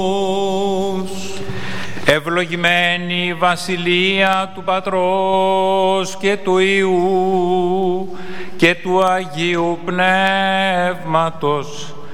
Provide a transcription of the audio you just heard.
Ευλογημένη η Βασιλεία του Πατρός και του Υιού και του Αγίου Πνεύματος,